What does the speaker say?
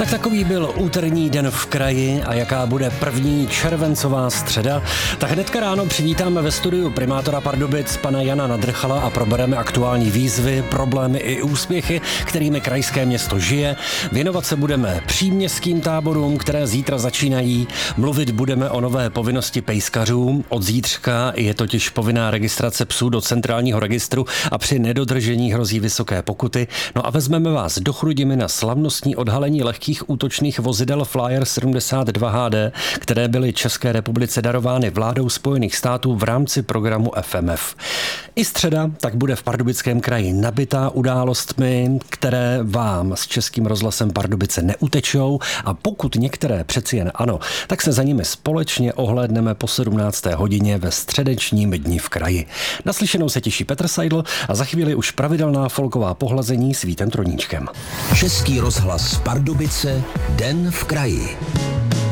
Tak takový byl úterní den v kraji a jaká bude první červencová středa, tak hnedka ráno přivítáme ve studiu primátora Pardubic pana Jana Nadrchala a probereme aktuální výzvy, problémy i úspěchy, kterými krajské město žije. Věnovat se budeme příměstským táborům, které zítra začínají. Mluvit budeme o nové povinnosti pejskařů. Od zítřka je totiž povinná registrace psů do centrálního registru a při nedodržení hrozí vysoké pokuty. No a vezmeme vás do Chrudimi na slavnostní odhalení lehkých útočných vozidel Flyer 72 HD, které byly České republice darovány vládou Spojených států v rámci programu FMF. I středa tak bude v Pardubickém kraji nabitá událostmi, které vám s Českým rozhlasem Pardubice neutečou, a pokud některé přeci jen ano, tak se za nimi společně ohlédneme po 17. hodině ve středečním dni v kraji. Naslyšenou se těší Petr Seidl a za chvíli už pravidelná folková pohlazení s Vítem Troníčkem. Český rozhlas Pardubice, den v kraji.